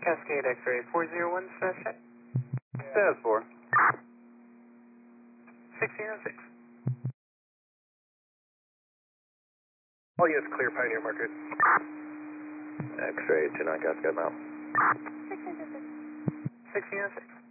Cascade X-ray 401, status check. Status 4. 1606. All units clear, Pioneer Market. X-ray 29 Cascade Mount. 1606.